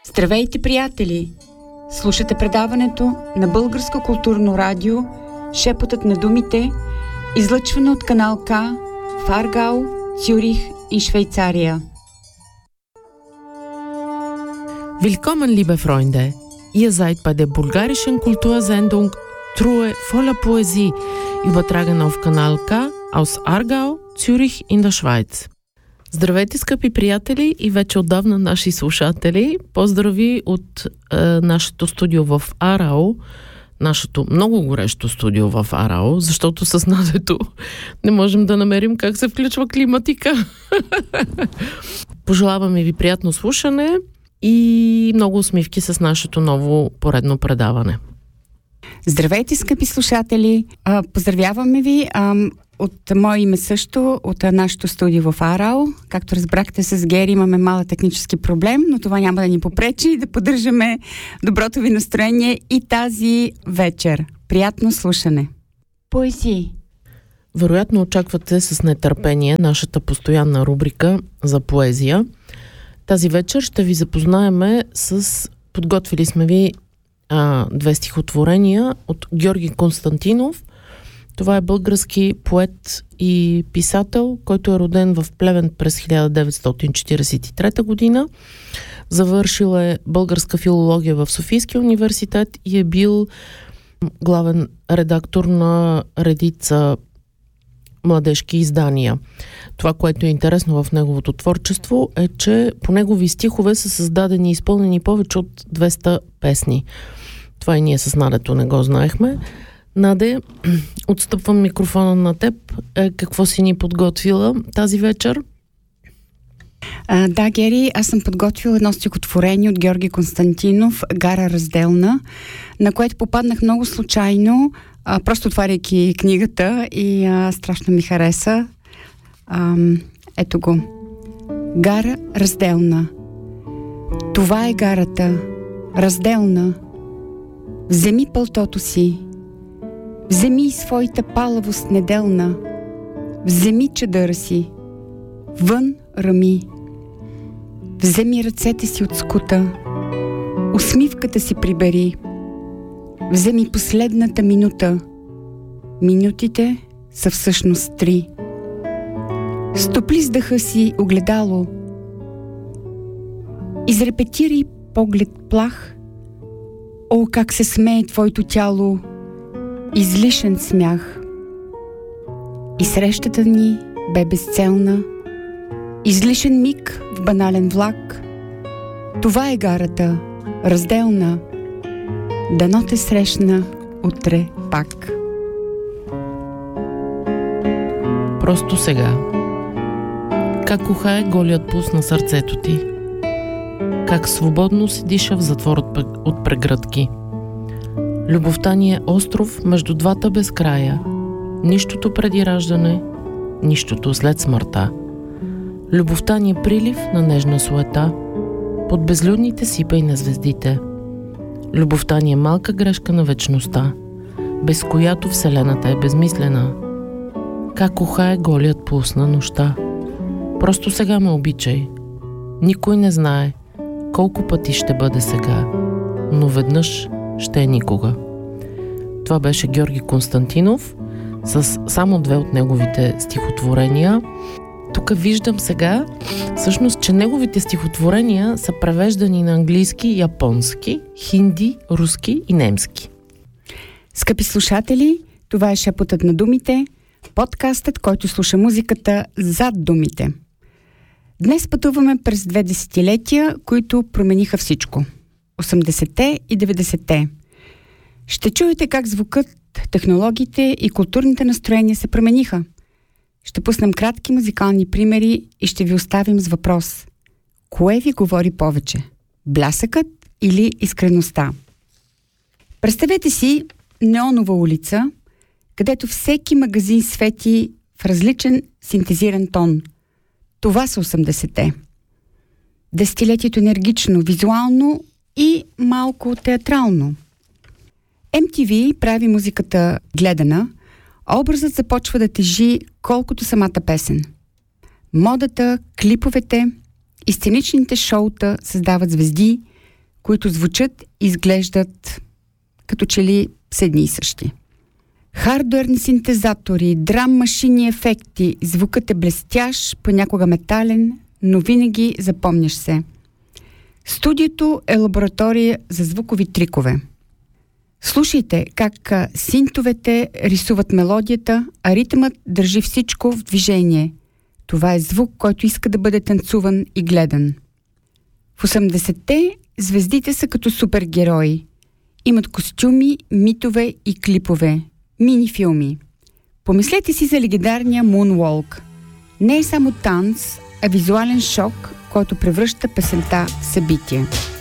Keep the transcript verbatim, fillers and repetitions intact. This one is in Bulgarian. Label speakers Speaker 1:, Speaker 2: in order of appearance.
Speaker 1: Здравейте, приятели! Слушате предаването на Българско културно радио «Шепотът на думите», излъчвано от канал К в Аргау, Цюрих и Швейцария.
Speaker 2: Willkommen, liebe Freunde! Ihr seid bei der bulgarischen Kultursendung Truhe voller Poesie, übertragen auf Kanal K aus Aargau, Zürich in der Schweiz. Здравейте, скъпи приятели и вече отдавна наши слушатели. Поздрави от е, нашето студио в Арао, нашето много горещо студио в Арао, защото с Надето не можем да намерим как се включва климатика. Пожелаваме ви приятно слушане и много усмивки с нашето ново поредно предаване.
Speaker 1: Здравейте, скъпи слушатели! А, поздравяваме ви а, от мое име също, от нашето студио в Арао. Както разбрахте, с Гери имаме малък технически проблем, но това няма да ни попречи да поддържаме доброто ви настроение и тази вечер. Приятно слушане! Поезии.
Speaker 2: Вероятно очаквате с нетърпение нашата постоянна рубрика за поезия. Тази вечер ще ви запознаеме с... Подготвили сме ви а, две стихотворения от Георги Константинов. Това е български поет и писател, който е роден в Плевен през хиляда деветстотин четиридесет и трета година. Завършил е българска филология в Софийския университет и е бил главен редактор на редица младежки издания. Това, което е интересно в неговото творчество, е, че по негови стихове са създадени и изпълнени повече от двеста песни. Това и ние с Надето не го знаехме. Наде, отстъпвам микрофона на теб. Е, какво си ни подготвила тази вечер?
Speaker 1: А, да, Гери, аз съм подготвила едно стихотворение от Георги Константинов, «Гара разделна», на което попаднах много случайно, а, просто отваряйки книгата и а, страшно ми хареса. А, ето го. «Гара разделна». Това е гарата, разделна. Вземи пълтото си, вземи своята палавост неделна, вземи чадъра си, вън рами. Вземи ръцете си от скута, усмивката си прибери. Вземи последната минута, минутите са всъщност три. Стопли с дъха си огледало, изрепетирай поглед плах. О, как се смее твоето тяло, излишен смях. И срещата ни бе безцелна, излишен миг в банален влак. Това е гарата, разделна. Дано те срещна утре пак.
Speaker 2: Просто сега. Как ухае голият пулс на сърцето ти. Как свободно си диша в затвор от прегръдки. Любовта ни е остров между двата безкрая. Нищото преди раждане, нищото след смъртта. Любовта ни е прилив на нежна суета, под безлюдните сипей на звездите. Любовта ни е малка грешка на вечността, без която вселената е безмислена. Как ухае голият пулс на нощта. Просто сега ме обичай. Никой не знае колко пъти ще бъде сега, но веднъж ще е никога. Това беше Георги Константинов с само две от неговите стихотворения. Тук виждам сега, всъщност, че неговите стихотворения са превеждани на английски, японски, хинди, руски и немски.
Speaker 1: Скъпи слушатели, това е Шепотът на думите, подкастът, който слуша музиката зад думите. Днес пътуваме през две десетилетия, които промениха всичко. осемдесетте и деветдесетте. Ще чуете как звукът, технологиите и културните настроения се промениха. Ще пуснем кратки музикални примери и ще ви оставим с въпрос. Кое ви говори повече? Блясъкът или искреността? Представете си неонова улица, където всеки магазин свети в различен синтезиран тон. Това са осемдесетте. Десетилетието енергично, визуално и малко театрално. Ем Ти Ви прави музиката гледана, а образът започва да тежи колкото самата песен. Модата, клиповете и сценичните шоута създават звезди, които звучат и изглеждат като че ли са едни и същи. Хардуерни синтезатори, драм машини ефекти, звукът е блестящ, понякога метален, но винаги запомняш се. Студиото е лаборатория за звукови трикове. Слушайте как синтовете рисуват мелодията, а ритъмът държи всичко в движение. Това е звук, който иска да бъде танцуван и гледан. В осемдесетте звездите са като супергерои. Имат костюми, митове и клипове, мини-филми. Помислете си за легендарния Moonwalk. Не е само танц, а визуален шок, който превръща песента в събитие.